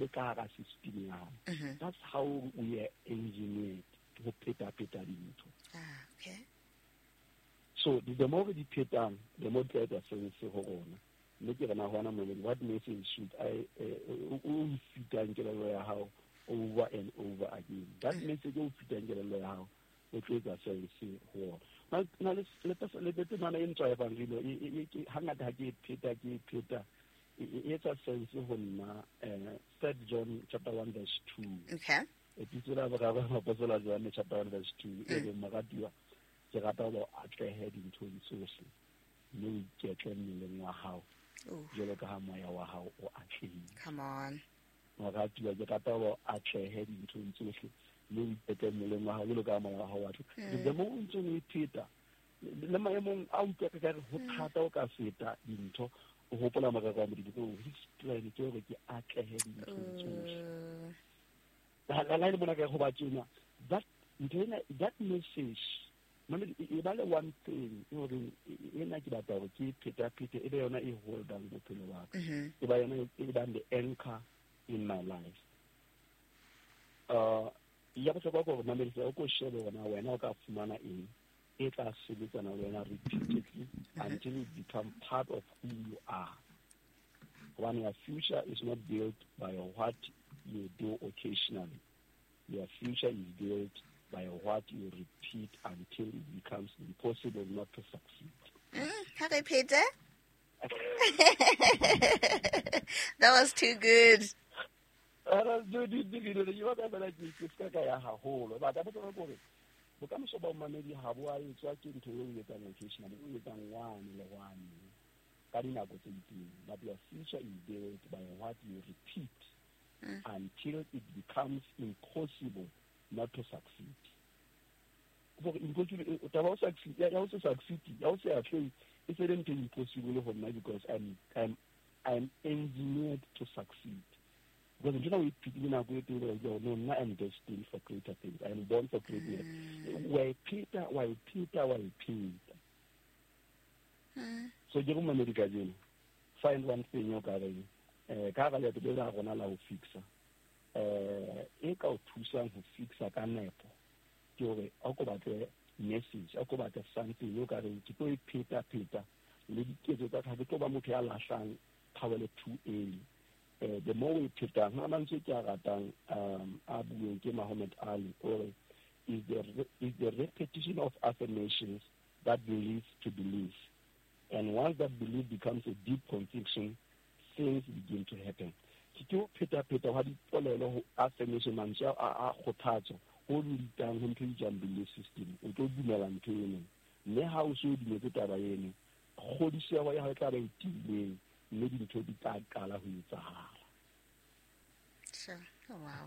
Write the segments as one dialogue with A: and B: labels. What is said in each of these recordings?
A: be ka ga system ya. That's how we are engineered to peta dintho.
B: Okay.
A: So the more we petang, the more try to sense go gona. Mme ke rena hona mo what message should I fita nkelelo ya how over and over again. That message o fita nkelelo ya how o tla sense go. Now let's mana intro ya bangilo hangata ha ke peta it's a sense go nna 3 John chapter 1 verse 2.
B: Okay.
A: Epitsola ba ga ba apostola John chapter 1 verse 2 e magadiwa ke rata go atlehe dintho tsohle mme ke tle mmileng wa hao jalo ka ha moya wa hao o atlehile.
B: Come on.
A: Magadiwa ke rata go atlehe dintho tsohle mme ke tle mmileng wa hao jalo ka ha moya wa hao wa atlehile. The mo ntse o ipeta le maemong a utlwa ka re go thata o ka feta dintho o hopola magaka mo dintho his plan ke gore ke atlehe dintho tsohle. La le bona ka go ba tsena that message ibale one thing gore ena ke batla gore ke peta e be yona e hold down bophelo ba ka e ba yona e ba the anchor in my life. Ya ba go gore mamedi o ko shebe wena o ka fumana eng e tla sebetsana wena repeatedly until it become part of who you are. When your future is not built by what you do occasionally, your future is built by what you repeat until it becomes impossible not to succeed.
B: Harry Peter? That was too good.
A: Bokamoso ba mamedi ha bo a etswa ke ntho e o etsang occasionally o etsang one le one ka dinako tse itseng, but your future is built by what you repeat until it becomes impossible not to succeed. For impossible to succeed, ya o succeed, ya o se atlhe it's impossible for me because I'm engineered to succeed. Because you know we people now go to no, I'm destined for greater things. I'm born for greater. Why Peter? So you go America, find one thing you got. Ka le be la gona la o fixa. E ka o thusa go fixa ka nepo. Ke gore a go batla message, a go batla something you got to go Peter. Le diketso tsa ga go ba motho ya lahlang phawele 2A. The more we put down, how much you are ratang Abu Muhammad Ali, or is the repetition of affirmations that leads to belief, and once that belief becomes a deep conviction, things begin to happen. Kito Peter, what is all affirmation man shall hotazo, all down him to belief system, and to do melancholy. Ne how should you make it a way? Hold share why I have a TV. Maybe to be tag color who is
B: Sure. Oh wow.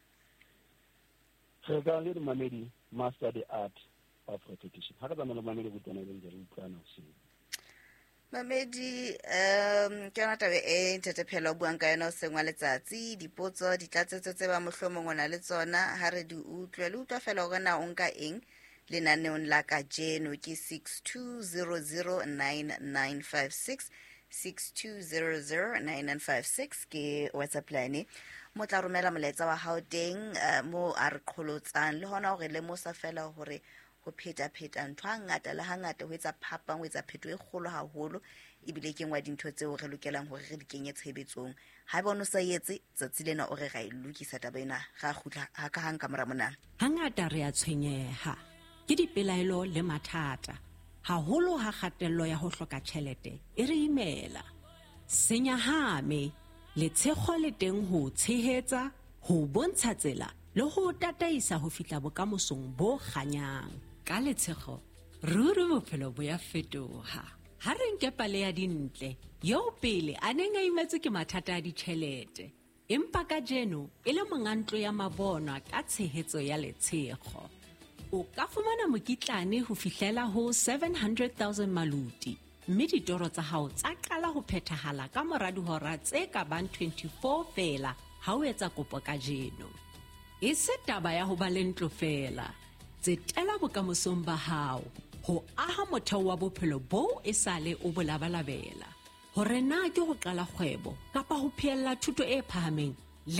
A: So the little Mamedi master the art of repetition. How does Mamedi would plan of see?
B: Mamedi ke rata be e ntetepelo buang ka yona se ngwa letsatsi dipotso di tlatsetse tse ba mohlomong ona le tsona ha re di utlwe le utlwa fela gore na o nka eng lenaneong la ka jeno ke 62009956 62009956 ke WhatsApp line mo tla romela molaetsa wa hao teng mo a re kholotsang le hona gore le mo sa fela gore go pheta ntho ngata le hangata ho etsa phapang ho etsa pheto e kgolo haholo ebile ke ngwa dintho tseo re lokelang hore re di kenye tshebetsong ha bona sa yetse tsatsi lena o re ga ilukisa tabena ga khutla ha ka hang kamera mona
C: hangata re a tshwenyeha ke dipelaelo le mathata haholo ha kgatello ya ho hloka tjhelete e re imela senyahame le tshego le teng ho tshehetsa ho bontsha tsela le ho tataisa ho fitla bokamosong bo kganyang ka letshego ruri bophelo bo ya fetoha ha re nke pale ya dintle yo pele a neng a imetse ke mathata a ditjhelete empa ka jeno e le mongantlo ya mabonwa ka tshehetso ya letshego o ka fumana mokitlane ho fihlela ho 700,000 maluti mme ditoro tsa hao tsa qala ho phethahala ka mora dihora tse ka bang 24 fela ha o etsa kopo ka jeno e se taba ya ho ba le ntlo fela tsetela bokamosong ba hao ho aha motheo wa bophelo bo e sale o bolabalabela hore na ke ho qala kgwebo kapa ho phiella thuto e phahameng